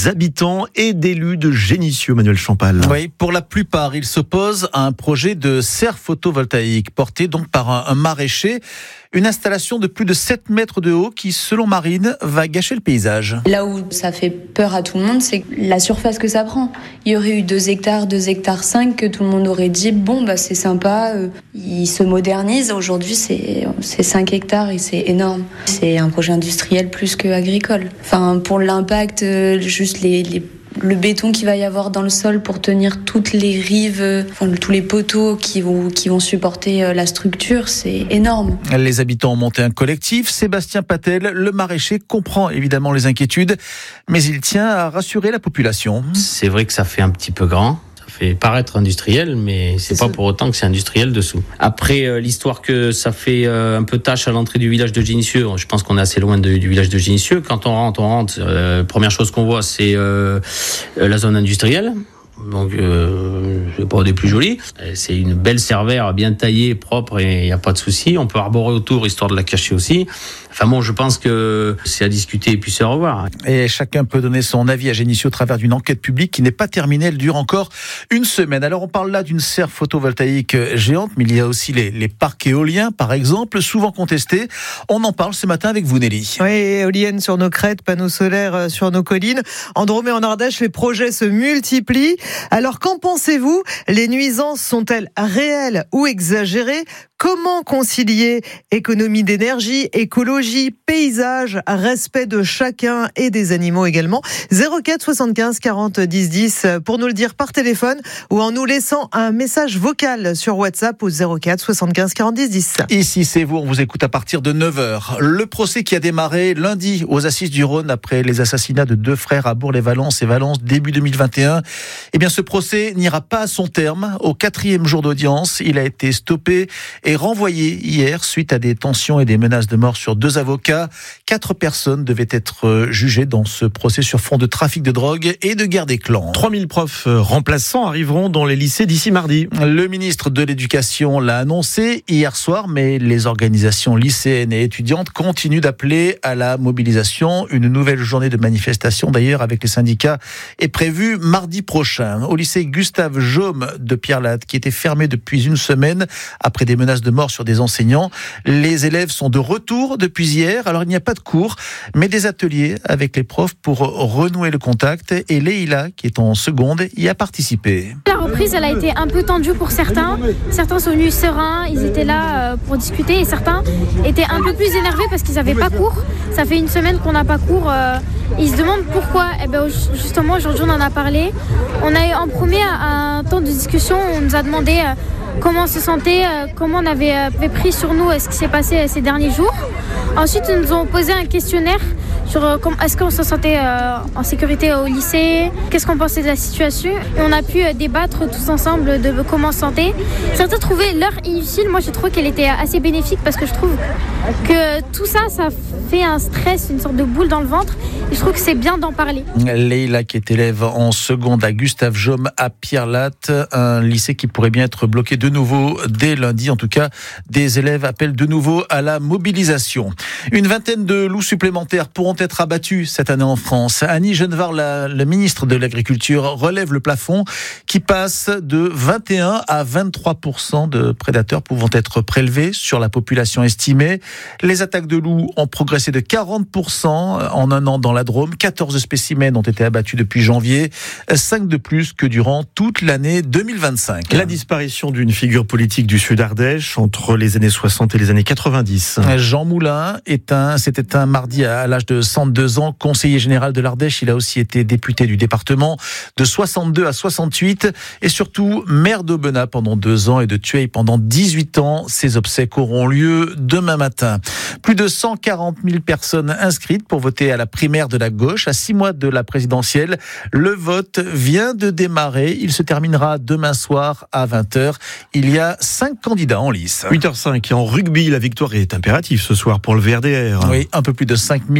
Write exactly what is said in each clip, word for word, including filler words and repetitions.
des habitants et d'élus de Génissieux, Manuel Champal. Oui, pour la plupart, ils s'opposent à un projet de serre photovoltaïque porté donc par un, un maraîcher. Une installation de plus de sept mètres de haut qui, selon Marine, va gâcher le paysage. Là où ça fait peur à tout le monde, c'est la surface que ça prend. Il y aurait eu deux hectares, deux hectares cinq, que tout le monde aurait dit, bon, bah, c'est sympa, euh, il se modernise. Aujourd'hui, c'est, c'est cinq hectares et c'est énorme. C'est un projet industriel plus que agricole. Enfin, pour l'impact, euh, juste les, les le béton qu'il va y avoir dans le sol pour tenir toutes les rives, enfin, tous les poteaux qui vont, qui vont supporter la structure, c'est énorme. Les habitants ont monté un collectif. Sébastien Patel, le maraîcher, comprend évidemment les inquiétudes, mais il tient à rassurer la population. C'est vrai que ça fait un petit peu grand. Ça fait paraître industriel, mais c'est, c'est pas ça. Pour autant que c'est industriel dessous. Après, euh, l'histoire que ça fait euh, un peu tâche à l'entrée du village de Génissieux, je pense qu'on est assez loin de, du village de Génissieux. Quand on rentre, on rentre. Euh, première chose qu'on voit, c'est euh, la zone industrielle. Donc, euh, c'est pas des plus jolies. C'est une belle servère bien taillée, propre, et il n'y a pas de souci. On peut arborer autour, histoire de la cacher aussi. Enfin bon, je pense que c'est à discuter et puis se revoir. Et chacun peut donner son avis à Génissieux au travers d'une enquête publique qui n'est pas terminée. Elle dure encore une semaine. Alors, on parle là d'une serre photovoltaïque géante, mais il y a aussi les, les parcs éoliens, par exemple, souvent contestés. On en parle ce matin avec vous, Nelly. Oui, éoliennes sur nos crêtes, panneaux solaires sur nos collines. En Drôme et en Ardèche, les projets se multiplient. Alors, qu'en pensez-vous ? Les nuisances sont-elles réelles ou exagérées ? Comment concilier économie d'énergie, écologie, paysage, respect de chacun et des animaux également ? zéro quatre soixante-quinze quarante dix dix pour nous le dire par téléphone ou en nous laissant un message vocal sur WhatsApp au zéro quatre soixante-quinze quarante dix dix. Ici, c'est vous, on vous écoute à partir de neuf heures. Le procès qui a démarré lundi aux Assises du Rhône après les assassinats de deux frères à Bourg-les-Valences et Valence début deux mille vingt et un. Eh bien, ce procès n'ira pas à son terme. Au quatrième jour d'audience, il a été stoppé et renvoyé hier suite à des tensions et des menaces de mort sur deux avocats. Quatre personnes devaient être jugées dans ce procès sur fond de trafic de drogue et de guerre des clans. trois mille profs remplaçants arriveront dans les lycées d'ici mardi. Le ministre de l'Éducation l'a annoncé hier soir, mais les organisations lycéennes et étudiantes continuent d'appeler à la mobilisation. Une nouvelle journée de manifestation, d'ailleurs, avec les syndicats, est prévue mardi prochain. Au lycée Gustave Jaume de Pierre-Latte, qui était fermé depuis une semaine après des menaces de mort sur des enseignants. Les élèves sont de retour depuis hier. Alors, il n'y a pas de cours, mais des ateliers avec les profs pour renouer le contact. Et Leïla, qui est en seconde, y a participé. La reprise, elle a été un peu tendue pour certains. Certains sont venus sereins, ils étaient là pour discuter. Et certains étaient un peu plus énervés parce qu'ils n'avaient pas cours. Ça fait une semaine qu'on n'a pas cours. Ils se demandent pourquoi. Eh ben, justement, aujourd'hui, on en a parlé. On a eu en premier un temps de discussion. On nous a demandé comment on se sentait, comment on avait, avait pris sur nous ce qui s'est passé ces derniers jours. Ensuite, ils nous ont posé un questionnaire sur est-ce qu'on se sentait en sécurité au lycée, qu'est-ce qu'on pensait de la situation. Et on a pu débattre tous ensemble de comment on se sentait. Certains trouvaient l'heure inutile. Moi, je trouve qu'elle était assez bénéfique parce que je trouve que tout ça, ça fait un stress, une sorte de boule dans le ventre. Et je trouve que c'est bien d'en parler. Leïla, qui est élève en seconde à Gustave Jaume à Pierre-Latte, un lycée qui pourrait bien être bloqué de nouveau dès lundi. En tout cas, des élèves appellent de nouveau à la mobilisation. Une vingtaine de loups supplémentaires pourront être abattus cette année en France. Annie Genevard, la, la ministre de l'Agriculture, relève le plafond qui passe de vingt et un à vingt-trois pour cent de prédateurs pouvant être prélevés sur la population estimée. Les attaques de loups ont progressé de quarante pour cent en un an dans la Drôme. quatorze spécimens ont été abattus depuis janvier, cinq de plus que durant toute l'année deux mille vingt-cinq. La disparition d'une figure politique du Sud Ardèche entre les années soixante et les années quatre-vingt-dix. Jean Moulin est un, c'était un mardi à l'âge de cent deux ans, conseiller général de l'Ardèche. Il a aussi été député du département de soixante-deux à soixante-huit et surtout maire d'Aubenas pendant deux ans et de Thueil pendant dix-huit ans. Ses obsèques auront lieu demain matin. Plus de cent quarante mille personnes inscrites pour voter à la primaire de la gauche. À six mois de la présidentielle, le vote vient de démarrer. Il se terminera demain soir à vingt heures. Il y a cinq candidats en lice. huit heures zéro cinq. En rugby, la victoire est impérative ce soir pour le V R D R. Oui, un peu plus de cinq mille spectateurs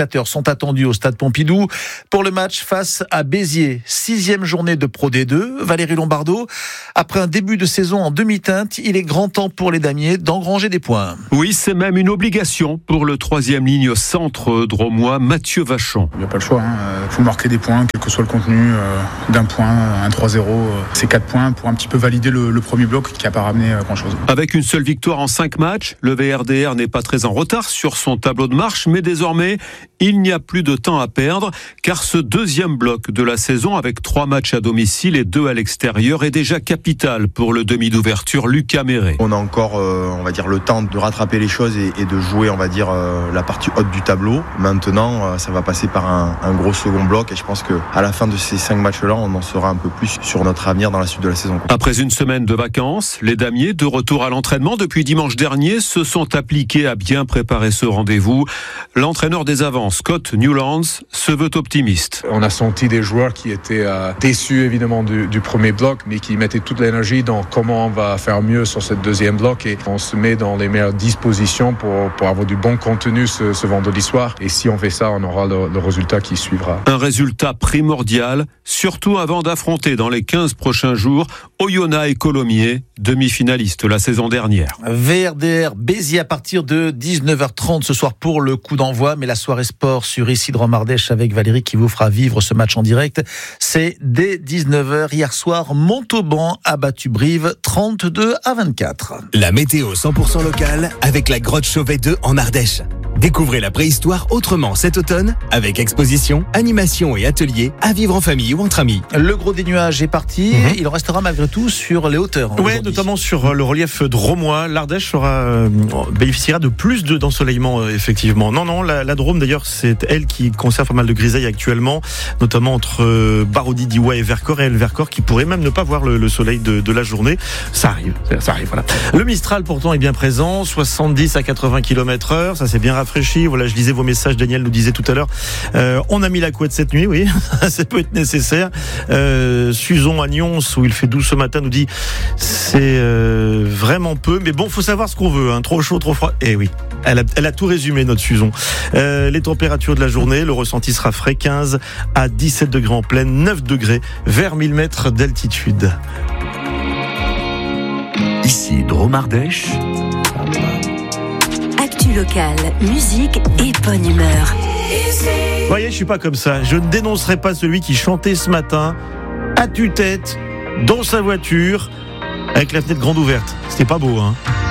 spectateurs sont attendus au stade Pompidou pour le match face à Béziers. Sixième journée de Pro D deux. Valérie Lombardo, après un début de saison en demi-teinte, il est grand temps pour les damiers d'engranger des points. Oui, c'est même une obligation pour le troisième ligne centre dromois, Mathieu Vachon. Il n'y a pas le choix, il hein. faut marquer des points, quel que soit le contenu, euh, d'un point, un trois zéro, euh, c'est quatre points pour un petit peu valider le, le premier bloc qui n'a pas ramené euh, grand-chose. Avec une seule victoire en cinq matchs, le V R D R n'est pas très en retard sur son tableau de marche, mais désormais, il n'y a plus de temps à perdre, car ce deuxième bloc de la saison, avec trois matchs à domicile et deux à l'extérieur, est déjà capital pour le demi d'ouverture Lucas Méret. On a encore, euh, on va dire, le temps de rattraper les choses et, et de jouer, on va dire, euh, la partie haute du tableau. Maintenant, euh, ça va passer par un, un gros second bloc, et je pense qu'à la fin de ces cinq matchs-là, on en saura un peu plus sur notre avenir dans la suite de la saison. Après une semaine de vacances, les damiers, de retour à l'entraînement depuis dimanche dernier, se sont appliqués à bien préparer ce rendez-vous. L'entraîneur des avants, Scott Newlands, se veut optimiste. On a senti des joueurs qui étaient euh, déçus évidemment du, du premier bloc, mais qui mettaient toute l'énergie dans comment on va faire mieux sur ce deuxième bloc, et on se met dans les meilleures dispositions pour, pour avoir du bon contenu ce, ce vendredi soir. Et si on fait ça, on aura le, le résultat qui suivra. Un résultat primordial, surtout avant d'affronter dans les quinze prochains jours Oyonnax et Colomiers, demi-finalistes la saison dernière. V R D R Béziers à partir de dix-neuf heures trente ce soir pour le coup d'envoi, mais la soirée sport sur ici de Romardèche avec Valérie qui vous fera vivre ce match en direct, c'est dès dix-neuf heures. Hier soir, Montauban a battu Brive trente-deux à vingt-quatre. La météo cent pour cent locale avec la grotte Chauvet deux en Ardèche. Découvrez la préhistoire autrement cet automne avec exposition, animation et ateliers à vivre en famille ou entre amis. Le gros des nuages est parti, mmh. il restera malgré tout sur les hauteurs. Oui, notamment sur le relief dromois. L'Ardèche sera, euh, bénéficiera de plus de d'ensoleillement, euh, effectivement. Non, non, la, la Drôme d'ailleurs, c'est elle qui conserve pas mal de grisailles actuellement, notamment entre euh, Barodi, Diwa et Vercors, et El Vercors qui pourrait même ne pas voir le, le soleil de, de la journée. Ça arrive, ça arrive, voilà. Le Mistral pourtant est bien présent, soixante-dix à quatre-vingts kilomètres heure, ça c'est bien rafraîchi. Voilà, je lisais vos messages, Daniel nous disait tout à l'heure. Euh, on a mis la couette cette nuit, oui, ça peut être nécessaire. Euh, Suzon à Nyons, où il fait douze ce matin, nous dit c'est euh, vraiment peu, mais bon, faut savoir ce qu'on veut, hein. Trop chaud, trop froid. Eh oui, elle a, elle a tout résumé, notre Suzon. Euh, les températures de la journée, le ressenti sera frais, quinze à dix-sept degrés en plaine, neuf degrés vers mille mètres d'altitude. Ici, Drôme-Ardèche. Actu locale, musique et bonne humeur. Vous voyez, je suis pas comme ça. Je ne dénoncerai pas celui qui chantait ce matin à tue-tête dans sa voiture avec la fenêtre grande ouverte. C'était pas beau, hein.